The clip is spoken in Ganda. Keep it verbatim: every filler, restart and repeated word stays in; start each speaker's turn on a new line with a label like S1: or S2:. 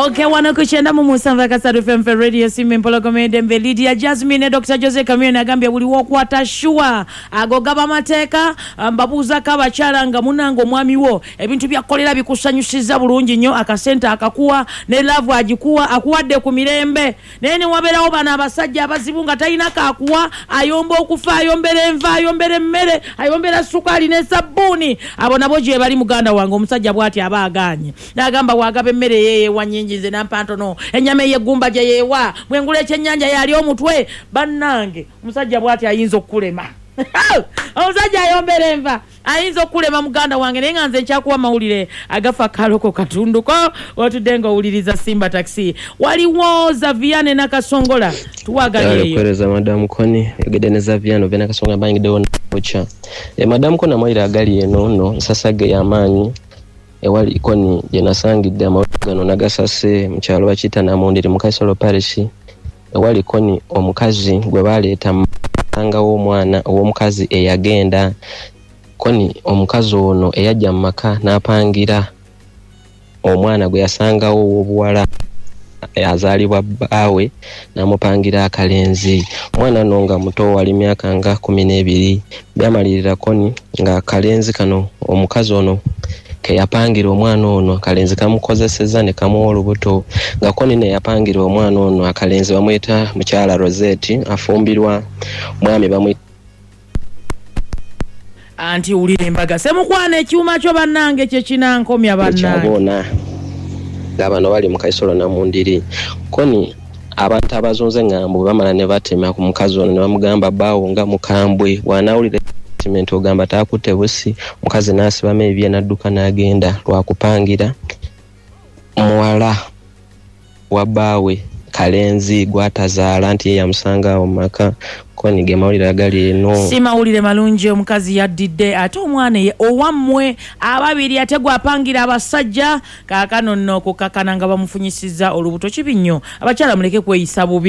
S1: Okay, wana kuchenda mu Musamba Kasadu F M Radio Simbe Mpologomede Mbelidia Jasmine Doctor Jose Kamyone agambye buli wokwata shua agogaba mateka mbabuza kabachala nga munango mwami wo ebintu byakolera bikusanyusiza bulungi nnyo akasenta akakuwa ne love agikuwa akuwadde ku mirembe nene waberawo bana abasajja abazibunga tayina kakuwa ayomba okufa ayombere enva ayombere mmere ayombera sukali ne sabuni abo nabo je bali muganda wange omusajja bwati abaganye nagamba wagabe mmere yeye wanyinjize nampanto no enyame yegumba je yewa mwengule kyenyanja yali omutwe bannange omusajja bwati ayinza okulema omusajja ayombere enva ayinza okulema muganda wange naye nga nze nkyakuwa mawulire agafa kaloko katunduko otudenga owuliriza Simba Taxi waliwo Zaviane Nakasongola tuwagaliyeyo
S2: kwereza Madam Koni egedene Zaviane Vena Kasongola bangidewo nakocha e Madam Koni amawulire agali eno no sasage yamanyi ewali Koni jenasangidde amawulire nagasase mkyalo bakita namondere mukasolo parish ewali Koni omukazi gwe baleeta anga wo mwana wo mukazi eyagenda Koni omukazi ono eyajja maka napangira omwana gwe yasangawo obuwala yazalibwa bawe namupangira akalenzi mwana nonga muto wali myaka nga kumi n'ebiri byamalirira Koni nga akalenzi kano omukazi ono ke yapangira omwana ono akalenzi kamukozeseza ne kamuwa olubuto nga Koni ne yapangira omwana ono akalenzi bamwita mukyala Rosette afumbirwa mwami bamwita
S1: anti ulire mbaga semukwana ekyuma kyo bannange kye kinankomya bannange
S2: bona gabano bali mu Kaisolo na Mundiri Koni abantu abazonze ngambo bamala ne batema ku mukazi ono ne bamugamba bawo nga mukambwe wanawulire statement ogamba takutte busi mukazi nasi bame ebye nadduka nagenda lwakupangira muwala wabawe kalenzi gwatazaala nti yamusanga omaka Koni ge mawulire agali eno
S1: si mawulire malungi omukazi yaddidde ate omwana ye owammwe ababiri ategwa apangira abasajja kaakano nno okukakana nga bamufunyisiza olubuto kibi nnyo abakyala muleke kweyisa bubi